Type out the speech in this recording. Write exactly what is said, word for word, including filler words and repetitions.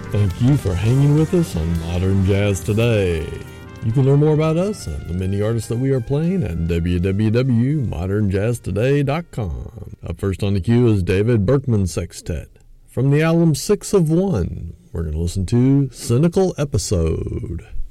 Thank you for hanging with us on Modern Jazz Today. You can learn more about us and the many artists that we are playing at w w w dot modern jazz today dot com. Up first on the queue is David Berkman Sextet. From the album Six of One, we're going to listen to Cynical Episode.